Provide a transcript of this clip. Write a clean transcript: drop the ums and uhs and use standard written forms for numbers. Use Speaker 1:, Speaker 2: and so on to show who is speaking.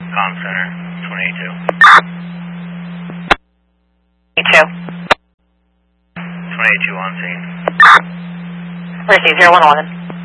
Speaker 1: Comm Center, 22.
Speaker 2: 22.
Speaker 1: 22 on scene.
Speaker 2: Receive 0111.